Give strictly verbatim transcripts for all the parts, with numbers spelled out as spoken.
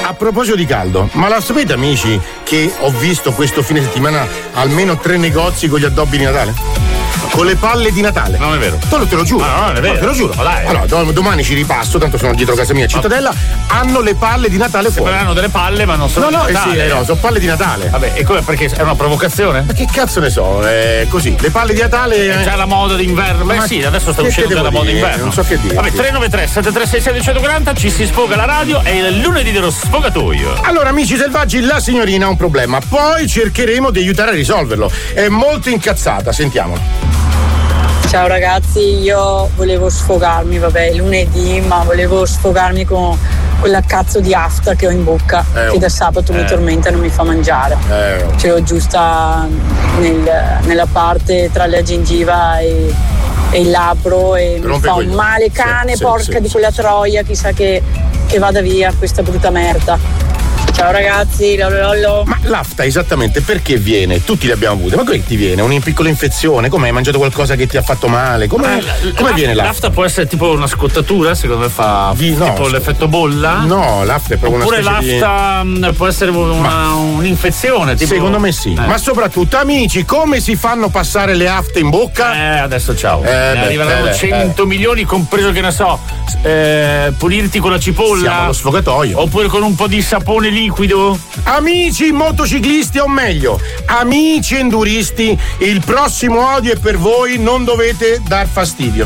A proposito di caldo, ma la sapete amici che ho visto questo fine settimana almeno tre negozi con gli addobbi di Natale? Con le palle di Natale. Non è vero. Te lo, te lo giuro. No, no, non è vero. No, te lo giuro. Ma dai. Allora, do- domani ci ripasso, tanto sono dietro casa mia a Cittadella. Hanno le palle di Natale fuori. Hanno delle palle, ma non sono No, no, di eh sì, Natale. eh no, sono palle di Natale. Vabbè, e come? Perché è una provocazione? Ma che cazzo ne so? È così. Le palle di Natale. È già la moda d'inverno. Beh, Ma sì, adesso sta che uscendo te già la devo moda dire? d'inverno. Non so che dire. Vabbè, tre nove tre sette tre sei sei uno zero zero ci si sfoga la radio. È il lunedì dello sfogatoio. Allora, amici selvaggi, la signorina ha un problema. Poi cercheremo di aiutare a risolverlo. È molto incazzata, sentiamolo. Ciao ragazzi, io volevo sfogarmi, vabbè, è lunedì, ma volevo sfogarmi con quella cazzo di afta che ho in bocca, eh, oh. che da sabato eh. mi tormenta e non mi fa mangiare. Eh, oh. Ce l'ho giusta nel, nella parte tra la gengiva e, e il labbro e mi fa un male cane, sì, porca sì, sì, di sì, quella sì. troia, chissà che, che vada via questa brutta merda. Ciao ragazzi, lollo. Ma l'afta esattamente perché viene? Tutti le abbiamo avute, ma come ti viene? Una piccola infezione? Come hai mangiato qualcosa che ti ha fatto male? Come, Ah, come la- viene l'afta? L'afta può essere tipo una scottatura, secondo me fa Di- no, tipo sc- l'effetto bolla. No, l'afta è proprio Oppure una specie l'afta mh, può essere una, Ma- un'infezione. di... Tipo... Secondo me sì. Eh. Ma soprattutto, amici, come si fanno passare le afte in bocca? Eh, adesso ciao. Eh, ne beh, arriveranno eh, cento milioni, compreso che ne so, eh, pulirti con la cipolla. Siamo allo sfogatoio. Oppure con un po' di sapone liquido. Amici motociclisti, o meglio, amici enduristi, il prossimo audio è per voi, non dovete dar fastidio.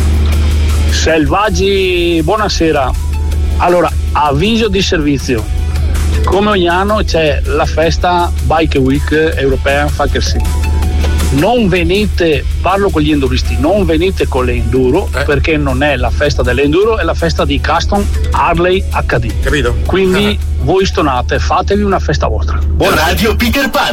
Selvaggi, buonasera. Allora, avviso di servizio. Come ogni anno c'è la festa Bike Week European Fuckers. Non venite, parlo con gli enduristi, non venite con le enduro, Eh. perché non è la festa delle enduro, è la festa di Custom Harley acca di. Capito? Quindi voi stonate, fatevi una festa vostra. Buona Radio Peter Pan.